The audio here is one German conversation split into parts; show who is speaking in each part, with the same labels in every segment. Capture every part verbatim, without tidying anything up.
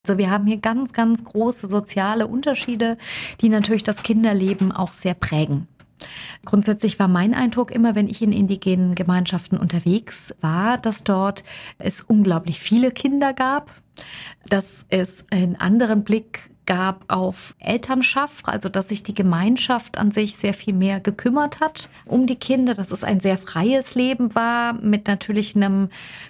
Speaker 1: Also wir haben hier ganz, ganz große soziale Unterschiede, die natürlich das Kinderleben auch sehr prägen. Grundsätzlich war mein Eindruck immer, wenn ich in indigenen Gemeinschaften unterwegs war, dass dort es unglaublich viele Kinder gab, dass es einen anderen Blick gab auf Elternschaft, also dass sich die Gemeinschaft an sich sehr viel mehr gekümmert hat um die Kinder, dass es ein sehr freies Leben war mit natürlich einem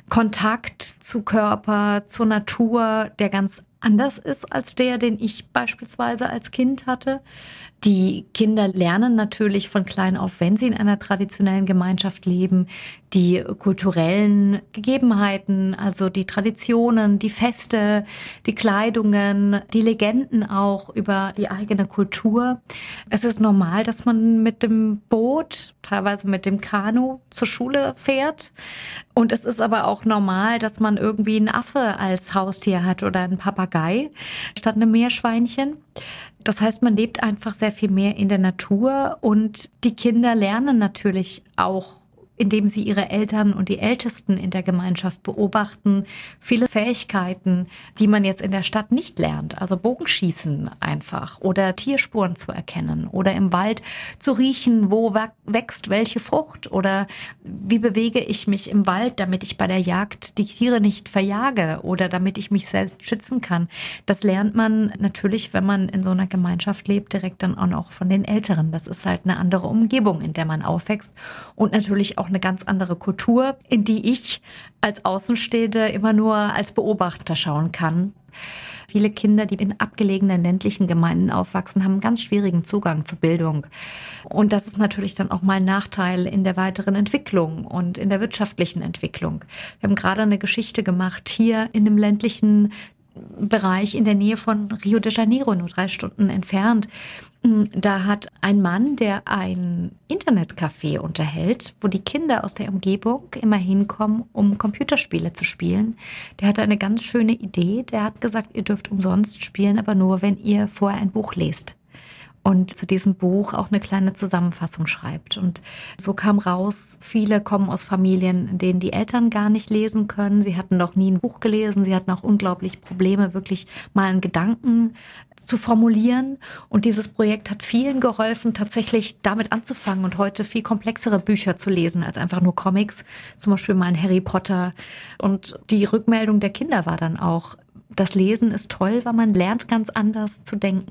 Speaker 1: Kontakt zu Körper, zur Natur, der ganz anders ist als der, den ich beispielsweise als Kind hatte. Die Kinder lernen natürlich von klein auf, wenn sie in einer traditionellen Gemeinschaft leben, die kulturellen Gegebenheiten, also die Traditionen, die Feste, die Kleidungen, die Legenden auch über die eigene Kultur. Es ist normal, dass man mit dem Boot, teilweise mit dem Kanu zur Schule fährt. Und es ist aber auch normal, dass man irgendwie einen Affe als Haustier hat oder einen Papagei statt einem Meerschweinchen. Das heißt, man lebt einfach sehr viel mehr in der Natur und die Kinder lernen natürlich auch, indem sie ihre Eltern und die Ältesten in der Gemeinschaft beobachten, viele Fähigkeiten, die man jetzt in der Stadt nicht lernt. Also Bogenschießen einfach oder Tierspuren zu erkennen oder im Wald zu riechen, wo wächst welche Frucht oder wie bewege ich mich im Wald, damit ich bei der Jagd die Tiere nicht verjage oder damit ich mich selbst schützen kann. Das lernt man natürlich, wenn man in so einer Gemeinschaft lebt, direkt dann auch noch von den Älteren. Das ist halt eine andere Umgebung, in der man aufwächst und natürlich auch eine ganz andere Kultur, in die ich als Außenstehende immer nur als Beobachter schauen kann. Viele Kinder, die in abgelegenen ländlichen Gemeinden aufwachsen, haben einen ganz schwierigen Zugang zur Bildung. Und das ist natürlich dann auch mal ein Nachteil in der weiteren Entwicklung und in der wirtschaftlichen Entwicklung. Wir haben gerade eine Geschichte gemacht hier in einem ländlichen Bereich in der Nähe von Rio de Janeiro, nur drei Stunden entfernt. Da hat ein Mann, der ein Internetcafé unterhält, wo die Kinder aus der Umgebung immer hinkommen, um Computerspiele zu spielen. Der hatte eine ganz schöne Idee. Der hat gesagt, ihr dürft umsonst spielen, aber nur, wenn ihr vorher ein Buch lest. Und zu diesem Buch auch eine kleine Zusammenfassung schreibt. Und so kam raus, viele kommen aus Familien, in denen die Eltern gar nicht lesen können. Sie hatten noch nie ein Buch gelesen. Sie hatten auch unglaublich Probleme, wirklich mal einen Gedanken zu formulieren. Und dieses Projekt hat vielen geholfen, tatsächlich damit anzufangen und heute viel komplexere Bücher zu lesen als einfach nur Comics. Zum Beispiel mal ein Harry Potter. Und die Rückmeldung der Kinder war dann auch, das Lesen ist toll, weil man lernt ganz anders zu denken.